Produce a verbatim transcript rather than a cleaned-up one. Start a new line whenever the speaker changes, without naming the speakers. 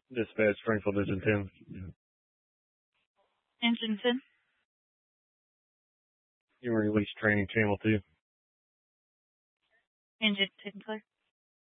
Dispatch, Springfield, Engine ten.
Engine ten.
You release training, Channel two.
Engine ten, clear.